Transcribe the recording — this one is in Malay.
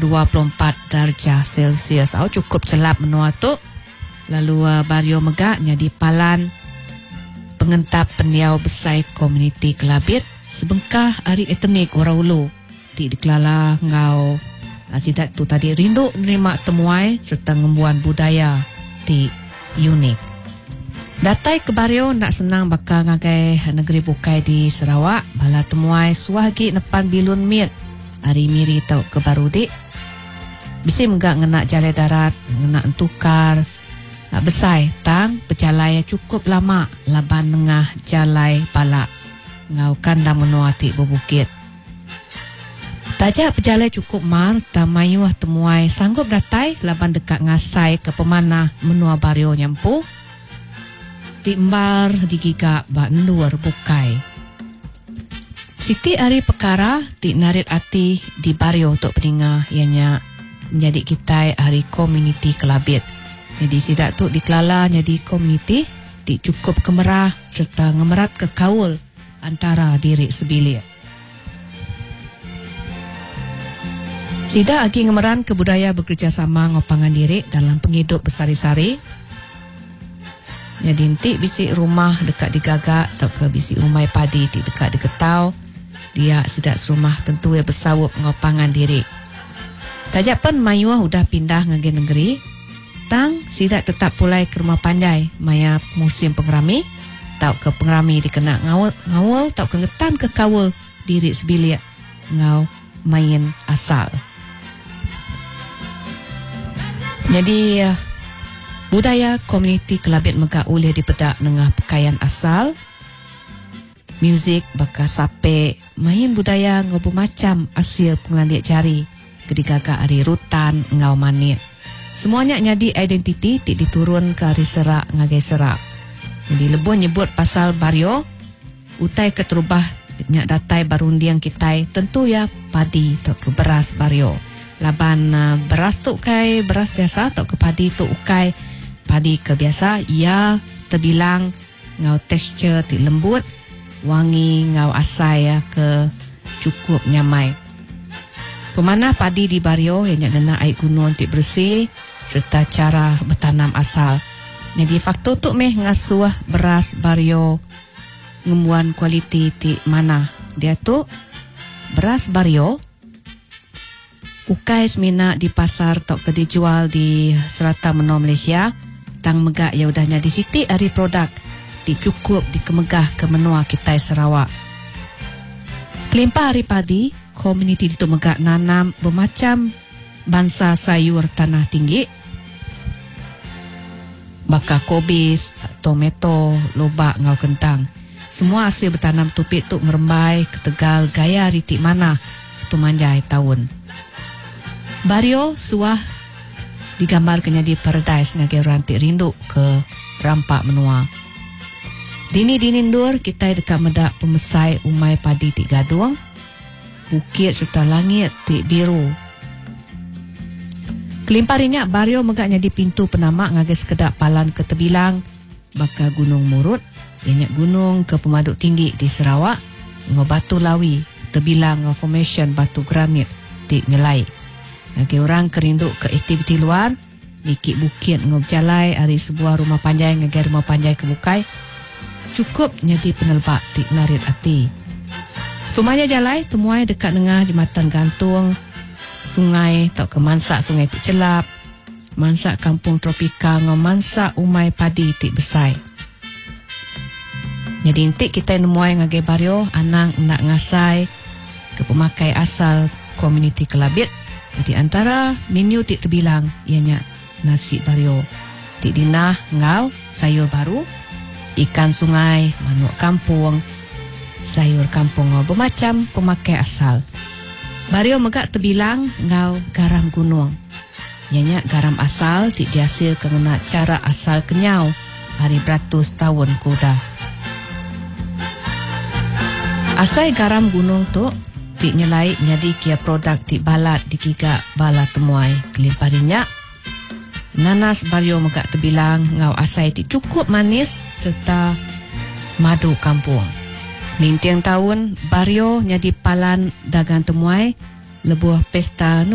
24 darjah Celsius. Cukup celap menua tu. Lalu Bario Megak jadi palan pengentap pendiau besai komuniti Kelabit sebengkah hari etnik orang ulu di dikelala ngau sidat tu tadi rindu menerima temuai serta ngembuan budaya di unik. Datai ke Bario nak senang bakal ngagai negeri bukai di Sarawak bala temuai suahgi nepan bilun mit hari miri tau ke Barudik bisi menggak ngena jalan darat ngena entukar besai tang berjalai cukup lama laban nengah jalai balak ngau kandang menua ti bebukit. Tajak berjalai cukup mar tamayuah temuai sanggup datai laban dekat ngasai ke pemanah menua Bario nyampu timbar digigak bak ndur bukai. Siti hari perkara ti narit ati di Bario untuk peninga ianya menjadi kita hari komuniti Kelabit. Jadi sidak tu dikelala jadi komuniti ti cukup kemerah serta ngemerat ke kaul antara diri sebilik. Sida agi ngemeran ke budaya bekerjasama ngopangan diri dalam penghidup bersari-sari. Jadi nanti bisi rumah dekat digagak atau ke bisi umai padi di dekat diketau. Dia sidak serumah tentu ya bersawup ngopangan diri. Tajak pun mayuah udah pindah ngagi negeri. Tang sidak tetap pulai ke rumah panjai maya musim pengerami. Tau ke pengerami dikena ngawul tau ke ngetan ke kawul diri sebilik ngau main asal. Jadi budaya komuniti Kelabit Megak boleh dipedak dengan pakaian asal, muzik bakal sape, main budaya ngobu macam asil pengelandik jari, kedigagak hari rutan ngau manit. Semuanya jadi identiti tik diturun ke hari serak ngagai serak. Jadi lebuh nyebut pasal Bario, utai keterubah nyak datai barundiang kitai tentu ya padi atau ke beras Bario. Laban beras tu kai beras biasa atau ke padi tu ukai padi ke biasa ia terbilang ngau tekstur ti lembut wangi ngau asai ya ke cukup nyamai. Pemanah padi di Bario yang nyak air gunung ti bersih serta cara bertanam asal. Jadi faktor tu meh ngasuh beras Bario ngembuan kualiti ti mana dia tu beras Bario ukai semina di pasar tok ke dijual di serata menua Malaysia tang megak ya udahnya di siti hari produk dicukup dikemegah ke menua kita Sarawak. Kelimpah hari padi komuniti itu megak nanam bermacam bangsa sayur tanah tinggi baka kobis, tomato, lobak ngau kentang. Semua hasil bertanam tupik tu ngerembai ke Tegal gaya ritik mana sepemanjai tahun. Bario suah digambar kenyadi paradise ngagai rantik rindu ke rampak menua. Dini ndur kita dekat medak pemesai umai padi tik gaduang, bukit serta langit tik biru. Kelimparinya Bario megaknya di pintu penamak ngagai sekedap palan ke Tebilang baka Gunung Murut ianya gunung ke pemaduk tinggi di Sarawak ngau batu lawi Tebilang ngau formation batu granit di Ngelai. Ngagai orang kerinduk ke aktiviti luar nikik bukit ngau berjalai hari sebuah rumah panjai ngagai rumah panjai ke bukai cukup nyadi penelbak di narit ati. Sepemanya jalai temuai dekat tengah jembatan gantung sungai tau ke mansak sungai tik celap mansak kampung tropika ngau mansak umai padi tik besai. Jadi intik kita nemuai ngagai Bario anang nak ngasai ke pemakai asal komuniti Kelabit. Jadi antara menu tik terbilang ianya nasi Bario tik dinah ngau sayur baru ikan sungai manuk kampung sayur kampung ngau bermacam pemakai asal. Bario megak terbilang ngau garam gunung. Ianya garam asal tik dihasil kena cara asal kenyau hari beratus tahun kuda. Asal garam gunung tu tik nyelai nyadi kia produk tik balat dikigak bala temuai. Kelimparinya nanas Bario megak terbilang ngau asai tik cukup manis serta madu kampung. Lintiang tahun Bario nyadi palan dagang temuai lebuah pesta